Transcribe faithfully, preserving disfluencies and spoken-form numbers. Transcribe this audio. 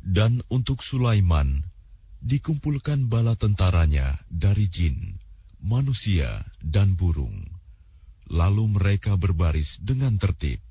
Dan untuk Sulaiman dikumpulkan bala tentaranya dari jin, manusia, dan burung. Lalu mereka berbaris dengan tertib.